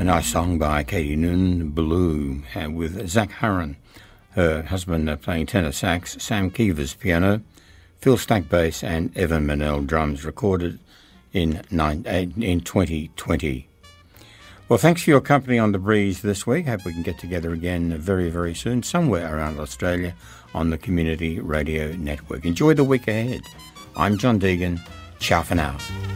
A nice song by Katie Noonan, Blue, with Zach Harron, her husband, playing tenor sax, Sam Keevers piano, Phil Stack bass, and Evan Manel drums, recorded in 2020. Well, thanks for your company on The Breeze this week. Hope we can get together again very, very soon, somewhere around Australia on the Community Radio Network. Enjoy the week ahead. I'm John Deegan. Ciao for now.